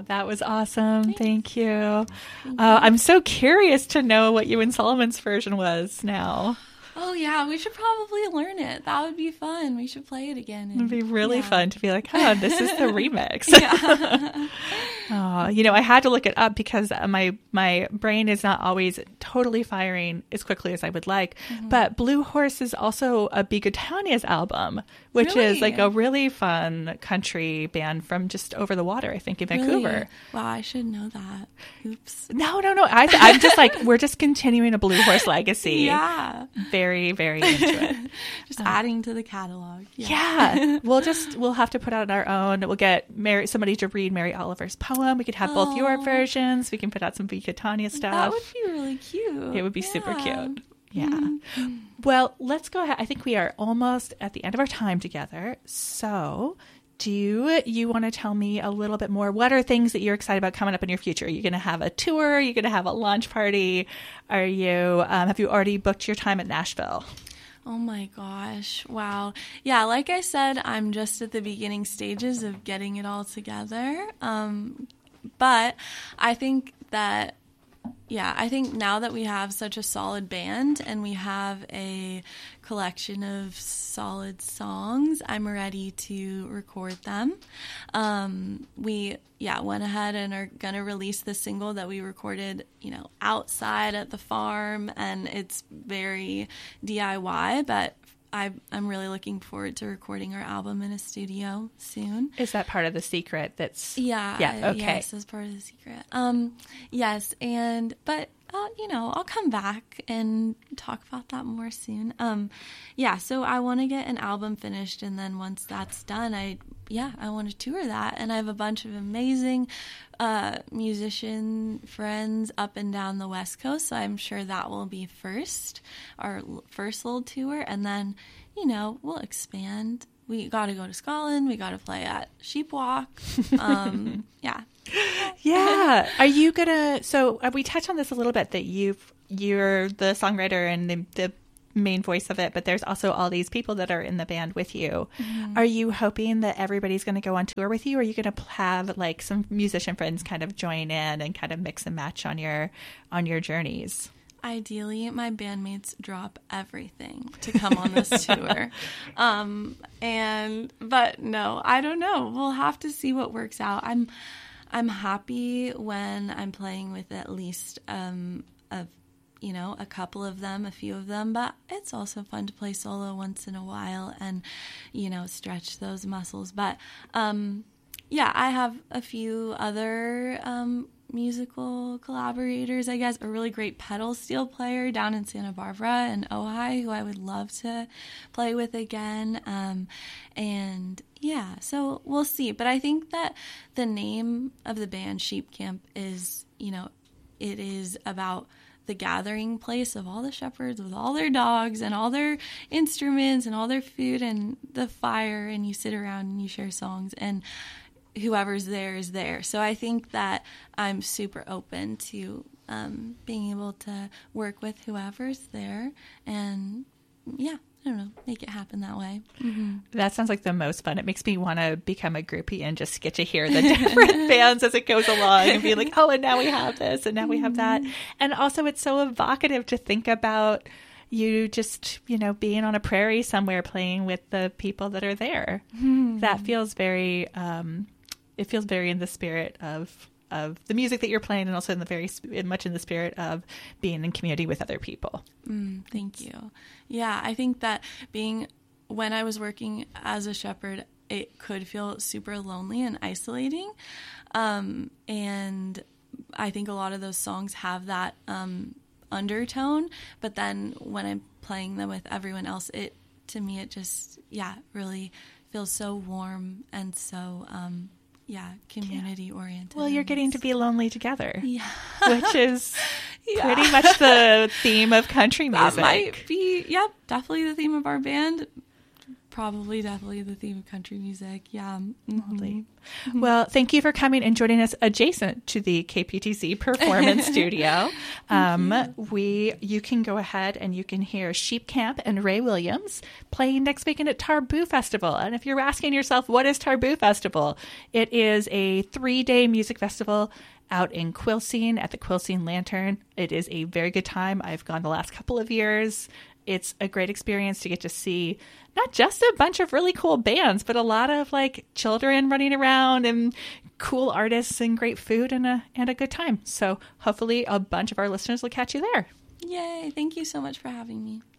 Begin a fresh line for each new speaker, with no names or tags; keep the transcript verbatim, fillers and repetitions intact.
that was awesome. Thank you. Uh, I'm so curious to know what you and Solomon's version was now.
Oh, yeah. We should probably learn it. That would be fun. We should play it again. And,
It'd be really
yeah.
fun to be like, oh, this is the remix.
Yeah.
Oh, you know, I had to look it up because my my brain is not always totally firing as quickly as I would like. Mm-hmm. But Blue Horse is also a Bigatonia's album, which
really?
is like a really fun country band from just over the water, I think, in
Really?
Vancouver.
Wow, I should know that. Oops.
No, no, no. I, I'm just like, we're just continuing a Blue Horse legacy.
Yeah.
Very, very into it.
Just uh, adding to the catalog.
Yeah. yeah. We'll just, we'll have to put out our own. We'll get Mary, somebody to read Mary Oliver's poem. We could have both
oh,
your versions. We can put out some Bigatania stuff.
That would be really cute.
It would be yeah. super cute. Yeah.
Mm-hmm.
Well, let's go ahead. I think we are almost at the end of our time together. So do you want to tell me a little bit more? What are things that you're excited about coming up in your future? Are you going to have a tour? Are you going to have a launch party? Are you, um, have you already booked your time at Nashville?
Oh my gosh. Wow. Yeah, like I said, I'm just at the beginning stages of getting it all together. Um, but I think that, yeah, I think now that we have such a solid band and we have a collection of solid songs, I'm ready to record them. Um, we, yeah, went ahead and are going to release the single that we recorded, you know, outside at the farm, and it's very D I Y, but I, I'm really looking forward to recording our album in a studio soon.
Is that part of the secret that's...
Yeah.
Yeah, okay.
Yes, as part of the secret. Um, yes, and, but, uh, you know, I'll come back and talk about that more soon. Um, yeah, so I want to get an album finished, and then once that's done, I, yeah, I want to tour that. And I have a bunch of amazing uh, musician friends up and down the West Coast, so I'm sure that will be first, our first little tour, and then, you know, we'll expand. We got to go to Scotland. We got to play at Sheepwalk. Um, yeah.
Yeah. Are you going to, so uh, we touched on this a little bit, that you've, you're the songwriter and the, the main voice of it, but there's also all these people that are in the band with you. Mm-hmm. Are you hoping that everybody's going to go on tour with you? Or are you going to have like some musician friends kind of join in and kind of mix and match on your, on your journeys?
Ideally, my bandmates drop everything to come on this tour. Um, and, but no, I don't know. We'll have to see what works out. I'm, I'm happy when I'm playing with at least, um, a, you know, a couple of them, a few of them, but it's also fun to play solo once in a while and, you know, stretch those muscles. But, um, yeah, I have a few other, um, musical collaborators, I guess. A really great pedal steel player down in Santa Barbara and Ojai, who I would love to play with again. Um, and yeah, so we'll see. But I think that the name of the band, Sheep Camp, is, you know, it is about the gathering place of all the shepherds with all their dogs and all their instruments and all their food and the fire, and you sit around and you share songs, and whoever's there is there. So I think that I'm super open to um, being able to work with whoever's there, and yeah, I don't know, make it happen that way. Mm-hmm.
That sounds like the most fun. It makes me want to become a groupie and just get to hear the different bands as it goes along and be like, oh, and now we have this and now we have that. And also it's so evocative to think about you just, you know, being on a prairie somewhere playing with the people that are there. Mm-hmm. That feels very, um, it feels very in the spirit of of the music that you're playing, and also in the very much in the spirit of being in community with other people.
Mm, thank you. Yeah, I think that being, when I was working as a shepherd, it could feel super lonely and isolating. Um, and I think a lot of those songs have that um, undertone, but then when I'm playing them with everyone else, it, to me, it just, yeah, really feels so warm and so, um, yeah, community oriented.
Well, you're getting to be lonely together.
Yeah.
Which is yeah. pretty much the theme of country music.
That might be, yep, definitely the theme of our band. probably definitely the theme of country music. Yeah. Mm-hmm.
Well, thank you for coming and joining us adjacent to the K P T C Performance Studio. Um, you. We, you can go ahead and you can hear Sheep Camp and Ray Williams playing next weekend at Tarboo Festival. And if you're asking yourself, what is Tarboo Festival? It is a three-day music festival out in Quilcene at the Quilcene Lantern. It is a very good time. I've gone the last couple of years. It's a great experience to get to see not just a bunch of really cool bands, but a lot of like children running around and cool artists and great food and a and a good time. So hopefully a bunch of our listeners will catch you there.
Yay. Thank you so much for having me.